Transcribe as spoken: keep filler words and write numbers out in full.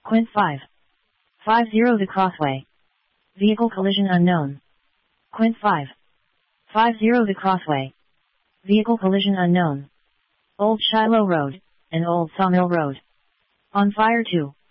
Quint five. five zero The Crossway. Vehicle collision unknown. Quint five. five zero The Crossway. Vehicle collision unknown. Old Shiloh Road, and Old Sawmill Road. On fire two.